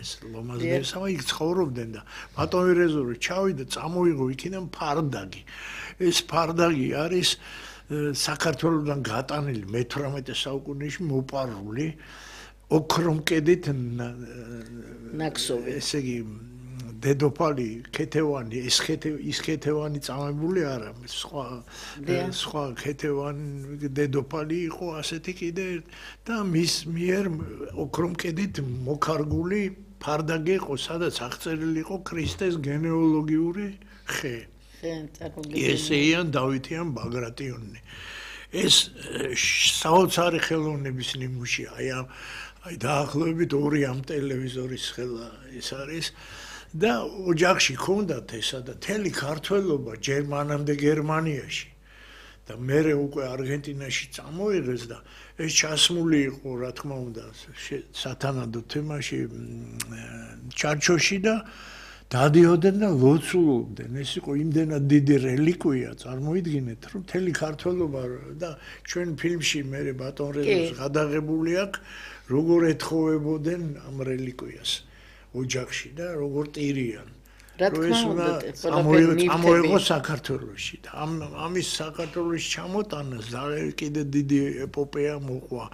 ეს ლომაზნეებსა იქ ცხოვრობდნენ და ბატონ ერეზური ჩავიდა წამოიღო იქიდან ფარდაგი ეს ფარდაგი არის საქართველოსთან გატანილი მე-18 საუკუნეში მოპარული ოქრომკედით ნაქსოვი ესე იგი დედოფალი ქეთევანი ის ქეთევანი წამებული არა სხვა ქეთევანი დედოფალი იყო ასეთი კიდე და მის მიერ ოქრომკედით მოქარგული ფარდაგი იყო სადაც აღწერილი იყო ქრისტეს გენეალოგიური ხე ესეიან დავითიან ბაგრატიონი ეს საოცარი ხელოვნების ნიმუში აი დაახლოებით 2 ამ ტელევიზორის ხელა ეს არის და ოჯახში ქონდათ ესა და თელი ქართველობა მანამდე გერმანიაში და მერე უკვე არგენტინაში წამოიღეს და ეს ჩასმული იყო რა თქმა უნდა სათანადო თემაში ჩარჩოში და დადიოდნენ და ლოცულობდნენ ეს იყო იმდენად დიდი რელიკვია წარმოიდგინეთ რომ თელი ქართველობა და ჩვენ ფილმში მერე ბატონ რეზოს გადაღებული აქვს როგორ ეთხოვებოდნენ ამ რელიკვიას ოჯახში და როგორ ტირიან რა თქმა უნდა ამოიღო საქართველოში და ამის საქართველოში ჩამოტანას კიდე დიდი ეპოპეა მოყვა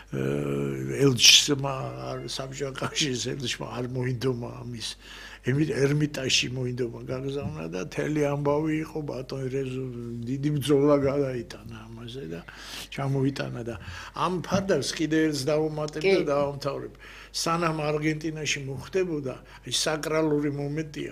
ელჩმა საბჭოთა კავშირის ელჩმა არ მოინდომა ამის ერმიტაჟში მოინდომა გაგზავნა და თელი ამბავი იყო ბატონ რეზო დიდი ბრძოლა გადაიტანა ამაზე და ჩამოიტანა და ამ ფარდას კიდე ერთს დავუმატებ და დავამთავრებ სანამ არგენტინაში მოხდებოდა ის საკრალური მომენტია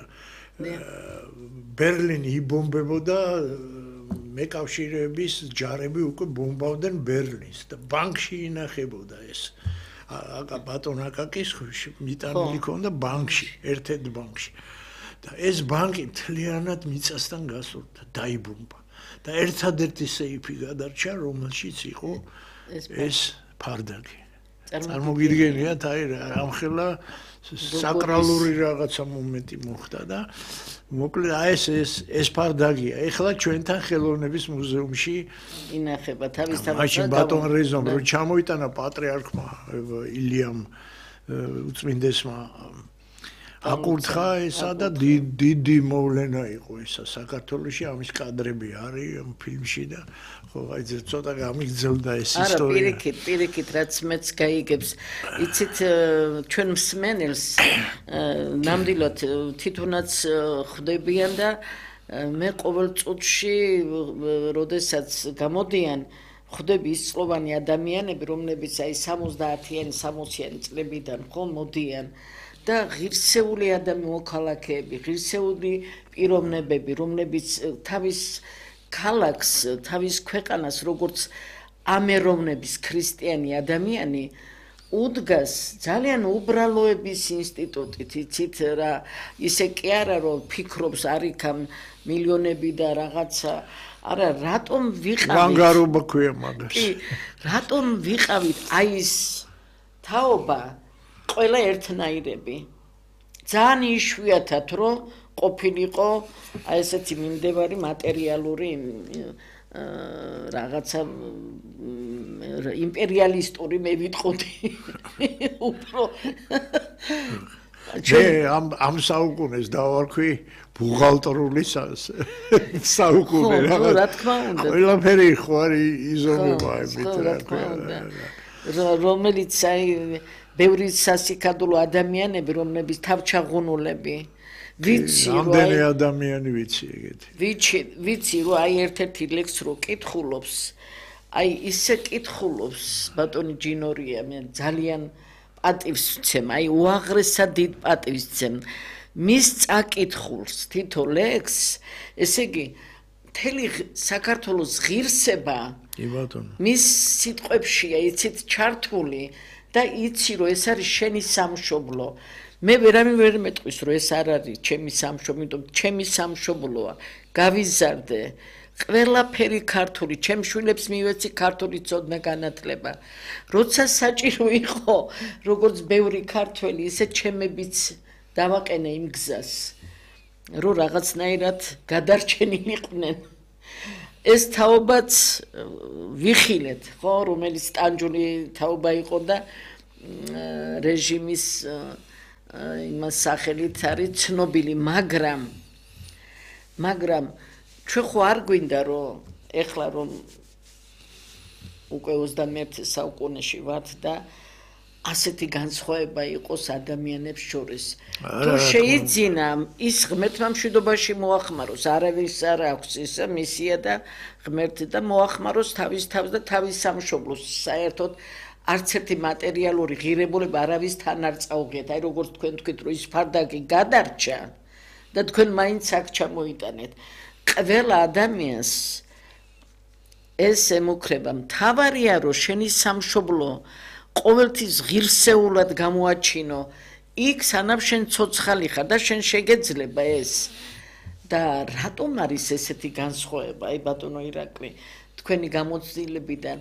ბერლინი იბომბებოდა მეკავშირეების ჯარები უკვე ბომბავდნენ ბერლინს და ბანკში ინახებოდა ეს ბატონ აკაკის მიტანილი ქონდა ბანკში ერთ-ერთ ბანკში და ეს ბანკი მთლიანად მიწასთან გასულდა დაიბომბა და ერთადერთი სეიფი გადარჩა რომელშიც იყო ეს ფარდაგი წარმოგიდგენიათ აი ამხელა საკრალური რაღაცა მომენტი მოხდა და მოკლედ აი ეს ფარდაგია ეხლა ჩვენთან ხელოვნების მუზეუმში ინახება თავისთავად მაშინ ბატონ რეზომ რო ჩამოიტანა პატრიარქმა ილიამ უწმინდესმა აკურთხა ესა და დიდი მოვლენა იყო ესა საქართველოში ამის კადრები არის ამ ფილმში და ხო აი ცოტა გამიგრძელდა ეს ისტორია არა პირიქით რაც მეც გაიგებს იცით ჩვენ მსმენელს ნამდვილად თვითონაც ხვდებიან და მე ყოველ წუთში როდესაც გამოდიან ხვდები ის წყლოვანი ადამიანები რომლებიც აი 70-იანი 60-იანი წლებიდან ხო მოდიან და ღირსეული მოქალაქეები, ღირსეული პიროვნებები, რომლებიც თავის ქალაქს, თავის ქვეყანას, როგორც ამეროვნების ქრისტიანი ადამიანი უდგას ძალიან უბრალოების ინსტიტუტით, იცით რა, ისე კი არა რომ ფიქრობს არიქამ მილიონები და რაღაცა, არა, რატომ ვიყავით? ვანგარობა ქვია მაგას. კი, რატომ ვიყავით აი ეს თაობა ყველა ერთნაირები ძალიან იშვიათად რომ ყოფილიყო აი ესეთი მიმდევარი მატერიალური რაღაცა იმპერიალისტური მე ვიტყოდი უფრო ამ საუკუნეს დავარქვი ბუღალტრული საუკუნე რა თქმა უნდა ყველაფერი ხო არის იზომება ამით რა რომელიც აი ბევრი სასიკადულო ადამიანები რომლებიც თავჩაღუნულები ვიცი რომ ამდენი ადამიანი ვიცი ეგეთი ვიცი რომ აი ერთ-ერთი ლექს რო კითხულობს აი ისე კითხულობს ბატონი ჯინორია მე ძალიან პატივს ვცემ აი უაღრესად დიდ პატივს ვცემ მის წაკითხულს თითო ლექს ესე იგი მთელი საქართველოს ღირსება კი ბატონო მის სიტყვებშია იცით ჩართული და იცი რომ ეს არის შენი სამშობლო მე ვერავინ ვერ მეტყვის რომ ეს არ არის ჩემი სამშობლო იმიტომ ჩემი სამშობლოა გავიზარდე ყველაფერი ქართული ჩემ შვილებს მივეცი ქართული ცოდნა განათლება როცა საჭირო იყო როგორც ბევრი ქართველი ისე ჩემებიც დავაყენე იმ გზას რომ რაღაცნაირად გადარჩენილიყვნენ ეს თაობაც ვიხილეთ ხო რომელიც ტანჯული თაობა იყო და რეჟიმის იმას სახელით არის ცნობილი, მაგრამ ჩვენ ხო არ გვინდა რომ ეხლა რომ უკვე 21 საუკუნეში ვართ და ასეთი განსხვავება იყოს ადამიანებს შორის. თუ შეიძინა ის ღმერთმა მშვიდობაში მოახმაროს, არავის არ აქვს ის მისია და ღმერთი და მოახმაროს თავის თავს და თავის სამშობლოს. საერთოდ არც ერთი მატერიალური ღირებულება არავის თან არ წაუღიათ. აი როგორც თქვენ თქვით, რომ ის ფარდაკი გადარჩა და თქვენ მაინც აქ ჩამოიტანეთ. ყველა ადამიანს ეს ემუქრება. მთავარია რომ შენი სამშობლო ყოველთვის ღირსეულად გამოაჩინო იქ სანამ შენ ცოცხალი ხარ და შენ შეგეძლება ეს და რატომ არის ესეთი განსხვავება აი ბატონო ირაკლი თქვენი გამოცდილებიდან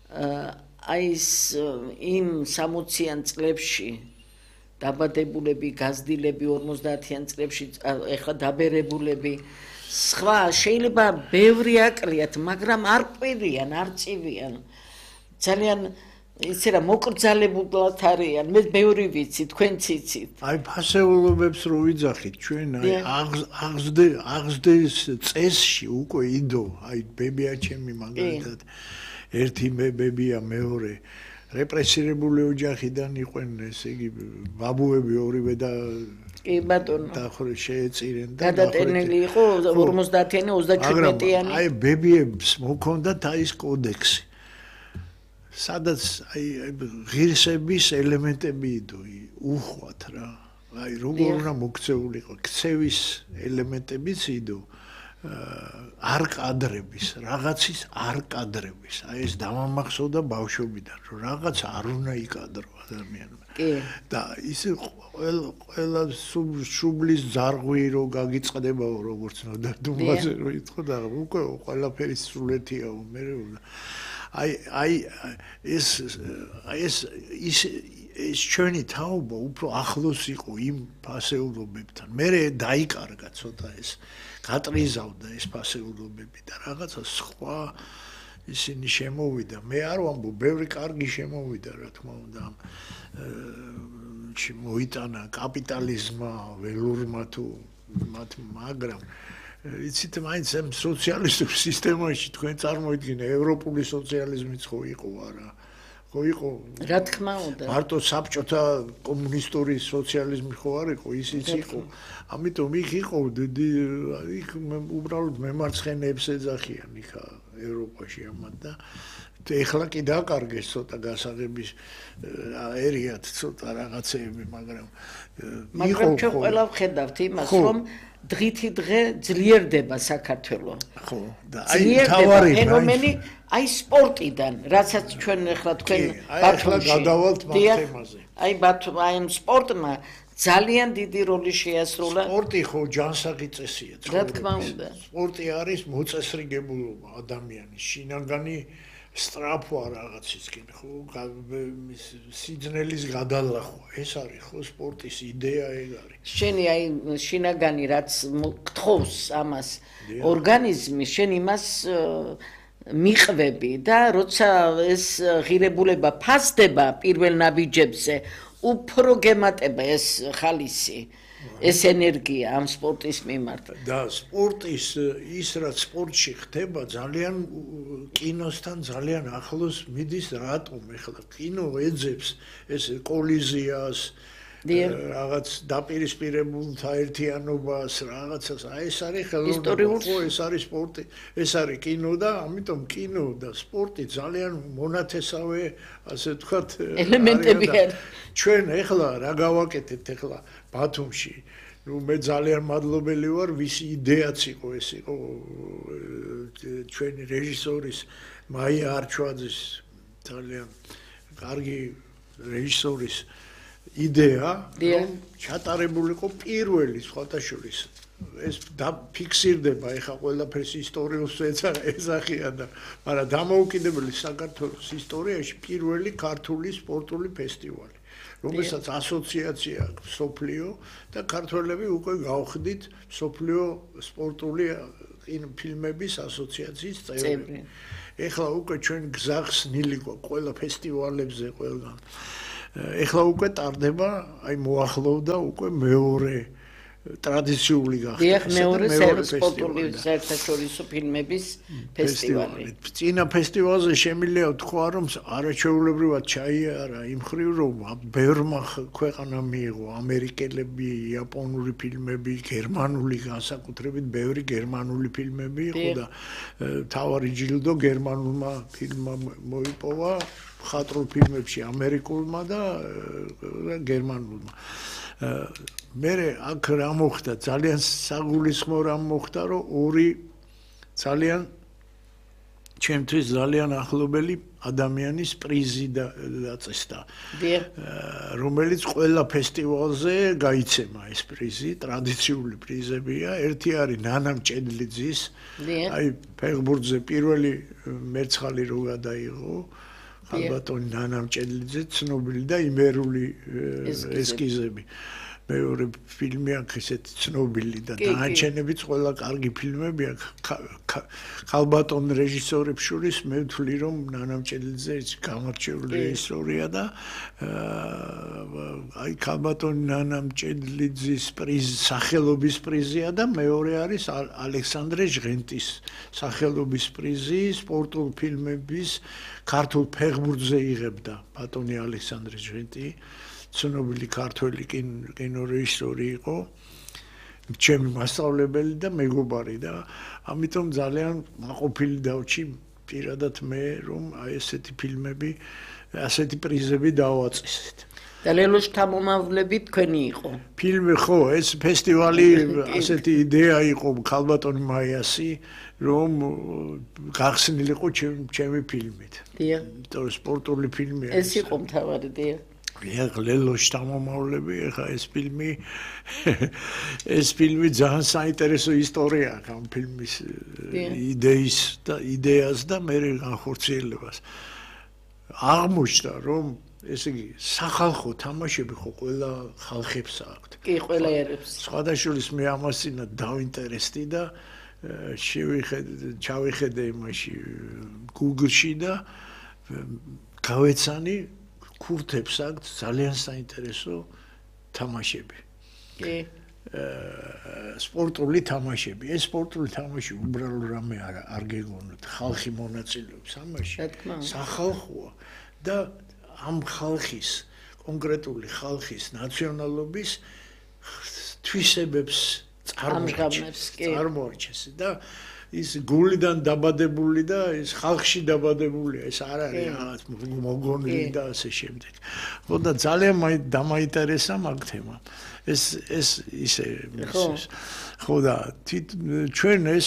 აი ის იმ 60-იან წლებში დაბადებულები გაზრდილები 50-იან წლებში ეხლა დაბერებულები სხვა შეიძლება ბევრი აკლიათ მაგრამ არ ყვირიან არ წივიან ძალიან იცი რა მოკრძალებულად არიან მე ბევრი ვიცი თქვენც იცით აი ფასეულობებს რო ვიძახით ჩვენ აი აღზრდის წესში უკვე იდო აი ბებია ჩემი მაგალითად ერთი ბებია მეორე რეპრესირებული ოჯახიდან იყვნენ ესე იგი ბაბუები ორივე და კი ბატონო დახრე შეეწირენ და გადატენილი იყო 50-იანი 37-იანი აი ბებიებს მოქონდათ აი ეს კოდექსი სადაც აი ღირსების ელემენტები იდო უხვად რა აი როგორ უნდა მოქცეულიყო ქცევის ელემენტებიც იდო არ კადრების რაღაცის არ კადრების აი ეს დამამახსოვდა ბავშვობიდან რომ რაღაც არ უნდა იკადრო ადამიანმა და ისე ყველა შუბლის ზარღვი რო გაგიწყდებაო როგორც ნოდა დუმბაზე რო იტყო და უკვე ყველაფერი სრულეთიაო მე აი ეს ჩვენი თაობა უფრო ახლოს იყო იმ ფასეულობებთან. მე დაიკარგა ცოტა ეს გატრიზავდა ეს ფასეულობები და რაღაცა სხვა ისინი შემოვიდა. მე არ ვამბობ, ბევრი კარგი შემოვიდა, რა თქმა უნდა. მოიტანა კაპიტალიზმმა, ველურმა თუ მაგრამ იცით მაინც ამ სოციალისტურ სისტემაში თქვენ წარმოიდგინე ევროპული სოციალიზმიც ხო იყო არა ხო იყო რა თქმა უნდა მარტო საბჭოთა კომუნისტური სოციალიზმი ხო არ იყო ისიც იყო ამიტომ იქ იყო იქ უბრალოდ მემარცხენეებს ეძახიან იქ ევროპაში ამათ და ეხლა კი დაკარგეს ცოტა გასაღების ერიათ ცოტა რაღაცეები მაგრამ ჩვენ ყველა ვხედავთ იმას რომ დღითი დღე ძლიერდება საქართველო. ხო, და აი თავარი ფენომენი აი სპორტიდან, რასაც ჩვენ ახლა თქვენ ბათუმში გადავალთ მათემაზე. აი აი სპორტმა ძალიან დიდი როლი შეასრულა. სპორტი ხო ჯანსაღი წესია. რა თქმა უნდა. სპორტი არის მოწესრიგებულობა ადამიანის შინაგანი სტრაფვა რაღაცისკენ ხო სიძნელის გადალახვა ეს არის ხო სპორტის იდეა ეგ არის შენი აი შინაგანი რაც გთხოვს ამას ორგანიზმი შენ იმას მიყვები და როცა ეს ღირებულება ფასდება პირველ ნაბიჯებზე უფრო გემატება ეს ხალისი ეს ენერგია ამ სპორტის მიმართ და სპორტის ის რაც სპორტში ხდება ძალიან კინოსთან ძალიან ახლოს მიდის რატომ ეხლა კინო ეძებს ეს კოლიზიას რაღაც დაპირისპირებულთა ერთიანობას რაღაცას აი ეს არის ხელოვნება ხო ეს არის სპორტი ეს არის კინო და ამიტომ კინო და სპორტი ძალიან მონათესავე ასე ვთქვათ ელემენტები არის ჩვენ ეხლა რა გავაკეთებთ ეხლა ბათუმში ნუ მე ძალიან მადლობელი ვარ ვისი იდეაც იყო ეს იყო ჩვენი რეჟისორის მაია არჩვაძის ძალიან კარგი რეჟისორის იდეა რომ ჩატარებულიყო პირველი სხვათაშორის ეს დაფიქსირდება ეხა ყველაფერს ისტორიულს ეძახიან და მაგრამ დამოუკიდებელი საქართველოს ისტორიაში პირველი ქართული სპორტული ფესტივალი რომელსაც ასოციაცია აქვს სოფლიო და ქართველები უკვე გავხდით სოფლიო სპორტული ფილმების ასოციაციის წევრი. ეხლა უკვე ჩვენ გზახსნილი გვაქვს ყველა ფესტივალებზე ყველგან. ეხლა უკვე ტარდება, აი მოახლოვდა უკვე მეორე ტრადიციული გახდა. დიახ, მეორე სპორტული საერთაშორისო ფილმების ფესტივალი. წინა ფესტივალზე შემიძლია ვთქვა, რომ არაჩვეულებრივად ჩაიარა იმ ხრივ, რომ ბევრმა ქვეყანამ მიიღო ამერიკელები, იაპონური ფილმები, გერმანული განსაკუთრებით ბევრი გერმანული ფილმები იყო და თავარი ჯილდო გერმანულმა ფილმმა მოიპოვა, მხატვრულ ფილმებში ამერიკულმა და გერმანულმა. მერე აქ რა მოხდა ძალიან საგულისხმო რამ მოხდა რომ ორი ძალიან ჩემთვის ძალიან ახლობელი ადამიანის პრიზი დაწესდა რომელიც ყველა ფესტივალზე გაიცემა ეს პრიზი ტრადიციული პრიზებია ერთი არის ნანა მჭედლიძის აი ფეხბურთზე პირველი მერცხალი რო გადაიღო ალბათონი ნანა მჭედლიძე ცნობილი და იმერული ესკიზები მეორე ფილმი აქ ესეთ ცნობილი და დაანჩენებიც ყველა კარგი ფილმები აქ ქალბატონ რეჟისორებს შორის მე ვთვლი რომ ნანა მჭედლიძე გამარჯვებული რეჟისორია და აი ქალბატონ ნანა მჭედლიძის პრიზი სახელობის პრიზია და მეორე არის ალექსანდრე ჟღენტის სახელობის პრიზი სპორტულ ფილმების ქართულ ფეხბურთზე იღებდა ბატონი ალექსანდრე ჟღენტი ცნობილი ქართველი კინორეჟისორი იყო ჩემი მასწავლებელი და მეგობარი და ამიტომ ძალიან მაყოფილი დავჭი პირადად მე რომ აი ესეთი ფილმები ასეთი პრიზები დავაწესეთ და ლელოს თამომავლები თქვენი იყო ფილმი ხო ეს ფესტივალი ასეთი იდეა იყო ქალბატონი მაიასი რომ გახსნილიყო ჩემი ფილმით დიახ იმიტომ სპორტული ფილმია ეს იყო მთავარი დიახ ლელოს თამომავლები ეხა ეს ფილმი ძალიან საინტერესო ისტორია აქვს ამ ფილმის იდეას და მე განხორციელებას აღმოჩნდა რომ ესე იგი სახალხო თამაშები ხო ყველა ხალხებს აქვთ კი ყველა ერებს სხვადასხვის მე ამასინა დავინტერესდი და ჩავიხედე იმაში Google-ში და გავეცანი ქურთებს აქვთ ძალიან საინტერესო თამაშები. კი. სპორტული თამაშები. ეს სპორტული თამაში უბრალოდ რამე არ გეგონოთ. ხალხი მონაწილეობს ამაში. სახალხოა და ამ ხალხის, კონკრეტული ხალხის ნაციონალობის თვისებებს წარმოაჩენს და ის გულიდან დაბადებული და ის ხალხში დაბადებულია ეს არ არის რაღაც მოგონილი და ასე შემდეგ. ხო და ძალიან დამაინტერესა მაგ თემა. ეს ისე ხო და ჩვენ ეს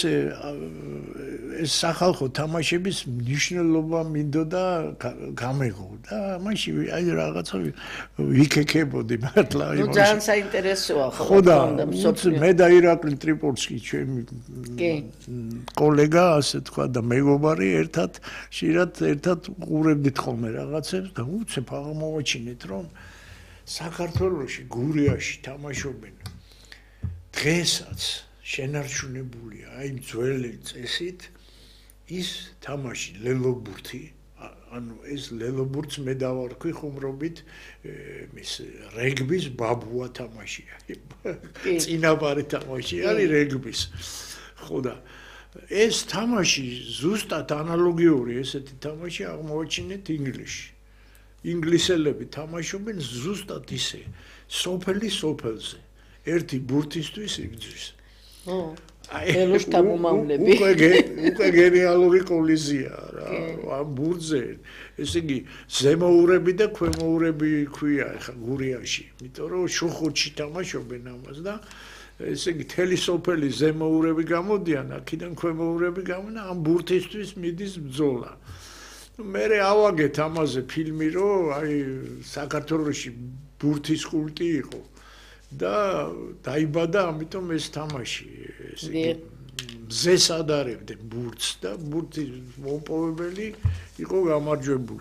სახალხო თამაშების მნიშვნელობა მინდოდა გამეგო და მაშინ აი რაღაცა ვიქეკებოდი მართლა იმაში. ნუ ძალიან საინტერესოა ხო და მე და ირაკლი ტრიპოლსკი ჩემი კოლეგა ასე თქვა და მეგობარი ერთად ყურებდით ხოლმე რაღაცებს და უცებ აღმოვაჩინეთ რომ საქართველოში გურიაში თამაშობენ დღესაც შენარჩუნებულია აი ძველი წესით ის თამაში ლელობურთი ანუ ეს ლელობურთს მე დავარქვი ხუმრობით მის რეგბის ბაბუა თამაშია წინაპარი თამაში არის რეგბის ხო და ეს თამაში ზუსტად ანალოგიური ესეთი თამაში აღმოაჩინეთ ინგლისში ინგლისელები თამაშობენ ზუსტად ისე სოფელი სოფელზე ერთი ბურთისთვის იბძვის ლელოს თამომავლები უკვე გენიალური კოლიზია რა ამ ბურთზე ესე იგი ზემოურები და ქვემოურები ქვია ხა გურიაში იმიტომ რომ შუხუთში თამაშობენ ამას და ესე იგი თელი სოფელი ზემოურები გამოდიან აქედან ქვემოურები გამოდიან ამ ბურთისთვის მიდის ბრძოლა მერე ავაგეთ ამაზე ფილმი რომ აი საქართველოში ბურთის კულტი იყო და დაიბადა ამიტომ ეს თამაში ესე იგი მზეს ადარებდნენ ბურთს და ბურთის მომპოვებელი იყო გამარჯვებული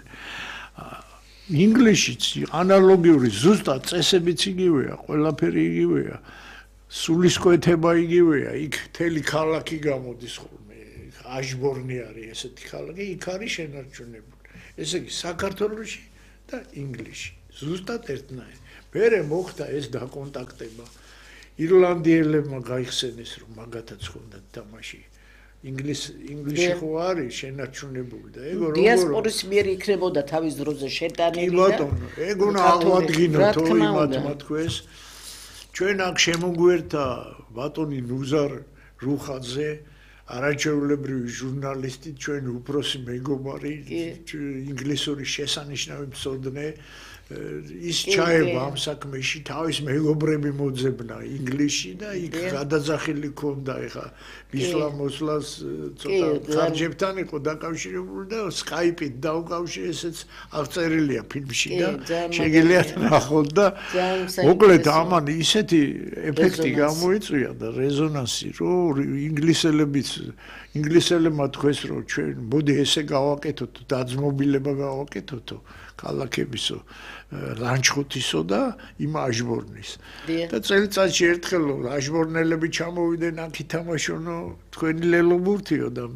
ინგლისშიც ანალოგიური ზუსტად წესებიც იგივეა ყველაფერი იგივეა სულისკვეთება იგივეა იქ თელი ქალაქი გამოდის ხოლმე აშბორნი არის ესეთი ქალაქი იქ არის შენარჩუნებული ესე იგი საქართველოში და ინგლისში ზუსტად ერთნაირი. მერე მოხდა ეს დაკონტაქტება. ირლანდიელებმა გაიხსენეს რომ მაგათაც ხონდათ თამაში. ინგლისში ხო არის შენარჩუნებული და ეგ როგორ დიასპორის მიერ იქნებოდა თავის დროზე შეტანილი და კი ბატონო, ეგ უნდა ავადგინოთ იმათმა თქვენს. ჩვენ აქ შემოგვერთა ბატონი ნუზარ რუხაძე, არაჩვეულებრივი ჟურნალისტი, ჩვენ უფროსი მეგობარი, ინგლისური შესანიშნავი მცოდნე. ის ჩაება ამ საქმეში თავის მეგობრები მოძებნა ინგლისში და იქ გადაძახილი ქონდა ეხა ისლამოსლას ცოტა ხარჯებთან იყო დაკავშირებული და სკაიპით დაუკავშირე ესეც აღწერილია ფილმში და შეგიძლიათ ნახოთ და მოკლედ ამან ისეთი ეფექტი გამოიწვია და რეზონანსი რომ ინგლისელებმა თქვეს რომ ჩვენ მოდი ესე გავაკეთოთ დაძმობილება გავაკეთოთო ქალაქებისო ლანჩხუთისო და იმ აჟბორნის და წელიწადში ერთხელ აჟბორნელები ჩამოვიდნენ აქ ითამაშონო თქვენი ლელობურთიო და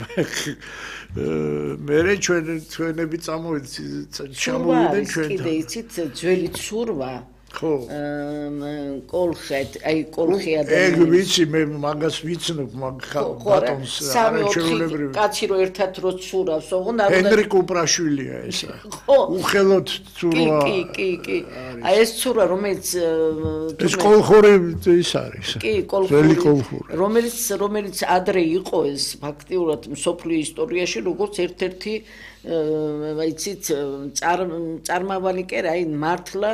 მერე ჩვენები ჩამოვიდნენ ჩვენთან კიდე იცით ძველი ცურვა ხო კოლხეთ აი კოლხი ეგ ვიცი მე მაგას ვიცნობ ბატონს არაჩვეულებრივი კაცი რო ერთად რო ცურავს ოღონდ არ ჰენრი კუპრაშვილია ესა უხელოდ ცურვა კი აი ეს ცურვა რომელიც ეს კოლხური ის არის კი კოლხური რომელიც ადრე იყო ეს ფაქტიურად მსოფლიო ისტორიაში როგორც ერთ-ერთი იცით წარმავალი კი რა აი მართლა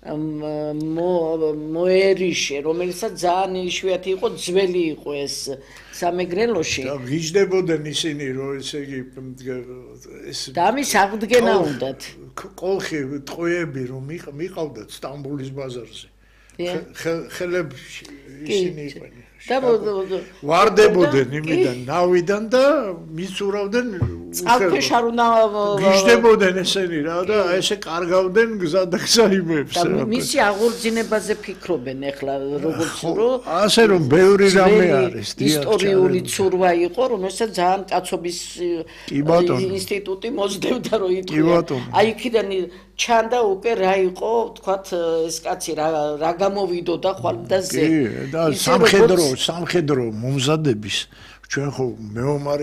მოერიშე რომელსაც ძალიან იშვიათი იყო ძველი იყო ეს სამეგრელოში და ვიждებოდნენ ისინი რომ ესე იგი ეს და ამის აღდგენა უნდათ კოლხი ტყვეები რომ მიყავდათ სტამბოლის ბაზარზე ხელებში ისინი იყვნენ ვარდებოდნენ იმიდან ნავიდან და მიცურავდნენ წყალფეშარ უნდა ვიждებოდნენ ესენი რა და ესე კარგავდნენ გზა და გზაიმებს და მისი აღორძინებაზე ფიქრობენ ახლა როგორც რომ ასე რომ ბევრი რამე არის ისტორიული ცურვა იყო რომელსაც ძალიან კაცობის ინსტიტუტი მოძდებდა რომ ითქვა აი იქიდან ჩანდა უკვე რა იყო თქვათ ეს კაცი რა გამოვიდოდა ხვალდაზე და სამხედრო მომზადების ჩვენ ხო მეომარი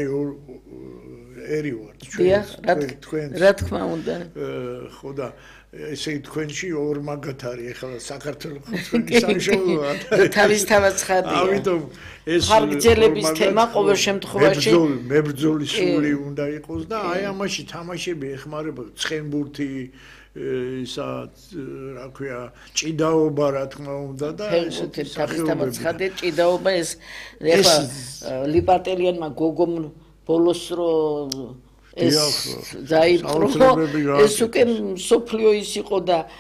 ერი ვართ ჩვენ რა თქმა უნდა ხო და ესე თქვენში ორ მაგათ არის ახლა საქართველოს თქვენი სამშობლოა თავისთავად ცხადია ამიტომ ეს ხარგრძელების თემა ყოველ შემთხვევაში მებრძოლის სული უნდა იყოს და აი ამაში თამაშები ეხმარება ცხენბურთი ისა რა ქვია ჭიდაობა რა თქმა უნდა და ესეთი თავისთავად ცხადია ჭიდაობა ეს ახლა ლიპატელიანმა გოგომ ბოლოს რო ეს დაიპყრო ეს უკვე სოფლიო ის იყო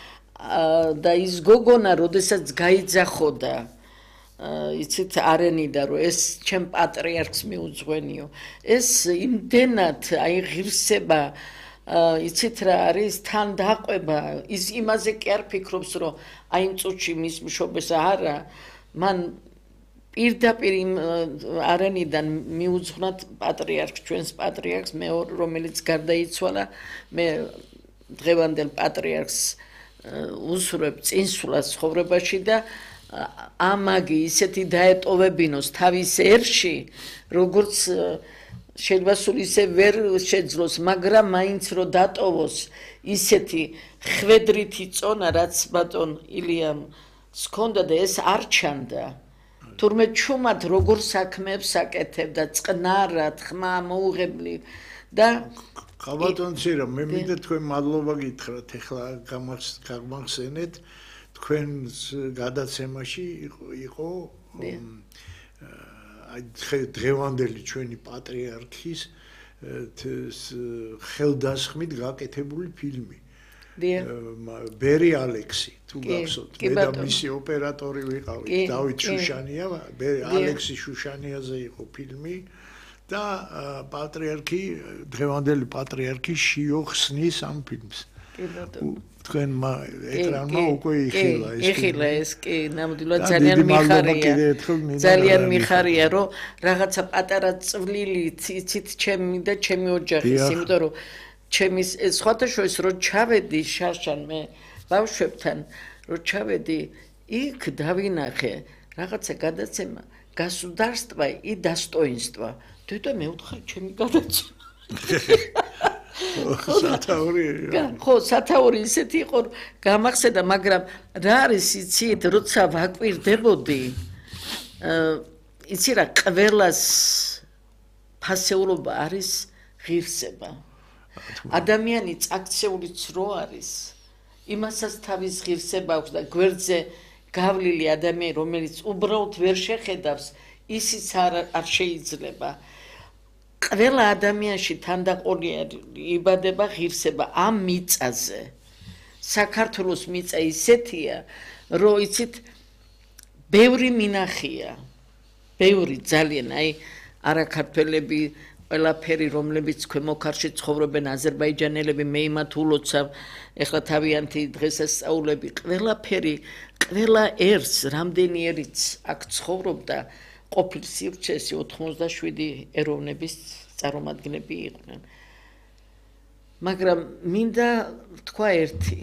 და ის გოგონა როდესაც გაიძახოდა იცით არენიდან რომ ეს ჩემ პატრიარქს მიუძღვენიო ეს იმდენად აი ღირსება იცით რა არის თან დაყვება ის იმაზე კი არ ფიქრობს რომ აი იმ წუთში მის მშობეს არა მან პირდაპირ იმ არენიდან მიუძღვნათ პატრიარქს ჩვენს პატრიარქს მეორე რომელიც გარდაიცვალა მე დღევანდელ პატრიარქს უსურვებ წინსვლას ცხოვრებაში და ამაგი ისეთი დაეტოვებინოს თავის ერში როგორც შეიძლება სულ ისე ვერ შეძლოს მაგრამ მაინც რომ დატოვოს ისეთი ხვედრითი წონა რაც ბატონ ილიამ სქონდა და ეს არ ჩანდა თურმე ჩუმად როგორ საქმეებს აკეთებდა წყნარად ხმა მოუღებლივ და ხაბატონცი რა მე მინდა თქვენ მადლობა გითხრათ ეხლა გამახსენეთ თქვენს გადაცემაში იყო დღევანდელი ჩვენი პატრიარქის ხელდასხმით გაკეთებული ფილმი ბერი ალექსი თუ გახსოვთ მე და მისი ოპერატორი ვიყავით დავით შუშანია ბერი ალექსი შუშანიაზე იყო ფილმი და პატრიარქი დღევანდელი პატრიარქი შიოხსნის ამ ფილმს თქვენმა ეკრანმა უკვე იხილა ეს კი ნამდვილად ძალიან მიხარია რომ რაღაცა პატარა წვლილი იცით ჩემი და ჩემი ოჯახის იმიტომ რომ ჩემის სხვათა შორის რო ჩავედი შარშან მე ბავშვებთან რო ჩავედი იქ დავინახე რაღაცა გადაცემა государство и достоинство დედა მე ვთხარ ჩემი გადაცემა ხო სათაური ისეთი იყო გამახსენდა მაგრამ რა არის იცით როცა ვაკვირდებოდი იცი რა ყველას ფასეულობა არის ღირსება ადამიანი წაქცეულიც რო არის იმასაც თავის ღირსება აქვს და გვერდზე გავლილი ადამიანი რომელიც უბრალოდ ვერ შეხედავს ისიც არ შეიძლება ყველა ადამიანში თანდაყოლი იბადება ღირსება ამ მიწაზე საქართველოს მიწა ისეთია რომ იცით ბევრი მინახია ბევრი ძალიან აი არაქართველები ყველაფერი რომლებიც ქვემოქარში ცხოვრობენ აზერბაიჯანელები მე იმათ ულოცავ ეხლა თავიანთი დღესასწაულები ყველაფერი ყველა ერთს რამდენი ერიც აქ ცხოვრობდა ყოფილ სივრცეში 87 ეროვნების წარმომადგენლები იყვნენ მაგრამ მინდა თქვა ერთი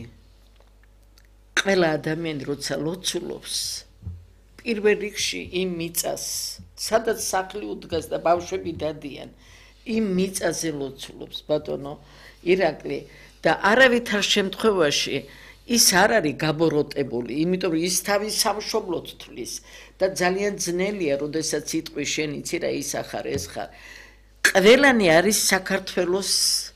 ყველა ადამიანი როცა ლოცულობს პირველ რიგში იმ მიწას სადაც სახლი უდგას და ბავშვები დადიან იმ მიწაზე ლოცულობს ბატონო ირაკლი და არავითარ შემთხვევაში ის არ არის გაბოროტებული იმიტომ რომ ის თავის სამშობლოდ თვლის და ძალიან ძნელია როდესაც იტყვის შენ იცი რა ის ახარ ეს ხარ ყველანი არის საქართველოს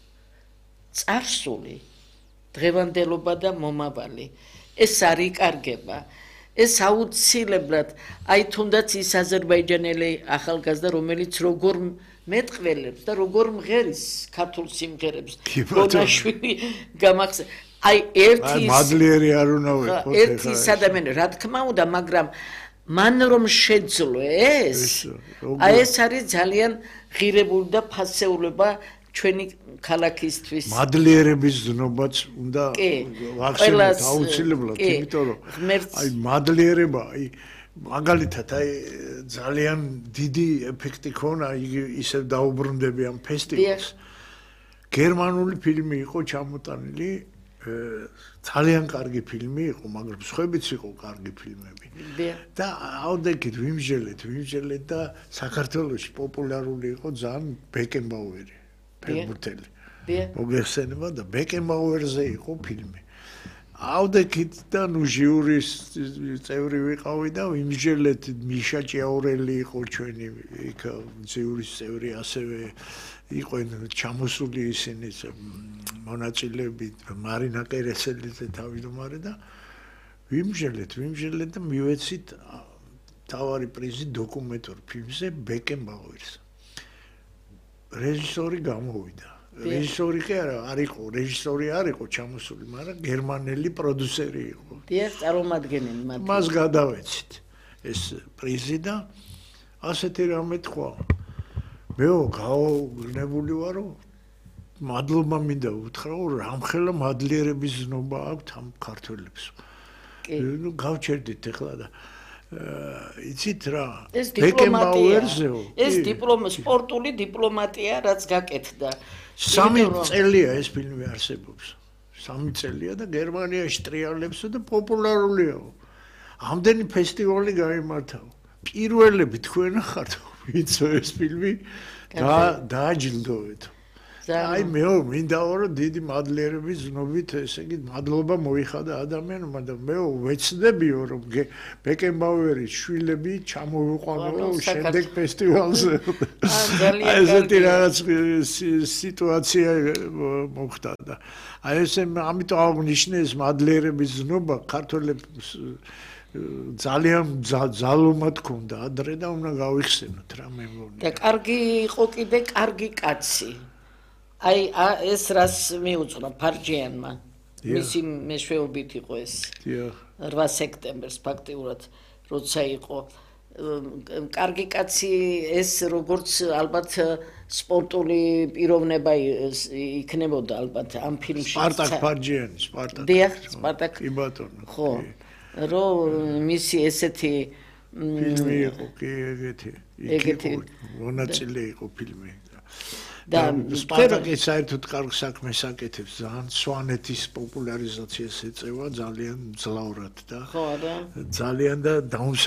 წარსული დღევანდელობა და მომავალი ეს არ იკარგება ეს აუცილებლად აი თუნდაც ის აზერბაიჯანელი ახალგაზრდა რომელიც როგორ მეტყველებს და როგორ მღერის ქართულ სიმღერებს ბონაშვილი გამახსენდა აი ერთი მადლიერი არ უნდა ვიყო ერთი ადამიანი რა თქმა უნდა მაგრამ მან რომ შეძლო ეს აი ეს არის ძალიან ღირებული და ფასეულობა ჩვენი ქალაქისთვის მადლიერების ზნობაც უნდა ვახსენოთ აუცილებლად იმიტომ რომ აი მადლიერება აი მაგალითად აი ძალიან დიდი ეფექტი ქონა ისევ დაუბრუნდები ამ ფესტივალს გერმანული ფილმი იყო ჩამოტანილი ძალიან კარგი ფილმი იყო მაგრამ სხვაებიც იყო კარგი ფილმები და აუდეკით ვიმსჯელეთ და საქართველოში პოპულარული იყო ძალიან ბეკენბაუერი ფეხბურთელი მოგეხსენება და ბეკენბაუერზე იყო ფილმი აუდეკით და ნუ ჟიურის წევრი ვიყავი და ვიმსჯელეთ მიშა ჭიაურელი იყო ჩვენი იქ ჟიურის წევრი ასევე იყვნენ ჩამოსული ისინი მონაწილეები მარინა კერესელიძე თავმჯდომარე და ვიმსჯელეთ და მივეცით თავარი პრიზი დოკუმენტურ ფილმზე ბეკენბაუერს რეჟისორი გამოვიდა რეჟისორი კი არ იყო ჩამოსული მაგრამ გერმანელი პროდიუსერი იყო დიახ წარმომადგენელი მას გადავეცით ეს პრიზი და ასეთი რამე თქვა მეო გაოგნებული ვარო მადლობა მინდა უთხრა რომ რამხელა მადლიერების ზნობა აქვთ ამ ქართველებს ნუ გავჩერდით ეხლა და იცით რა ეს სპორტული დიპლომატია რაც გაკეთდა 3 წელია ეს ფილმი არსებობს 3 წელია და გერმანიაში ტრიალებსო და პოპულარულია ამდენი ფესტივალი გაიმართა პირველები თქვენ ხართ ვინც ეს ფილმი დააჯილდოვეთ აი მეო მინდა რომ დიდი მადლიერების ზნობით ესე იგი მადლობა მოიხადა ადამიანმა და მეო ვეცდებიო რომ ბეკენბაუერის შვილები ჩამოვიყვანო შემდეგ ფესტივალზე აი ესეთი რაღაც სიტუაცია მოხდა და აი ესე ამიტომ აღნიშნე ეს მადლიერების ზნობა ქართველებს ძალიან ძალომად ქონდა ადრე და უნდა გავიხსენოთ რა მე მგონი და კარგი იყო კიდე კარგი კაცი აი ეს რას მიუძღვნა ფარჯიანმა მისი მეშვეობით იყო ეს 8 სექტემბერს ფაქტიურად როცა იყო კარგი კაცი ეს როგორც ალბათ სპორტული პიროვნება იქნებოდა ალბათ ამ ფილმში სპარტაკ ფარჯიანი სპარტაკ კი ბატონო ხო რომ მისი ესეთი ფილმი იყო კი ეგეთი მონაწილე იყო ფილმი და სპარტაკი საერთოდ კარგ საქმეს აკეთებს, ძალიან სვანეთის პოპულარიზაციას ეწევა ძალიან ძლავრად და ხო არა ძალიან და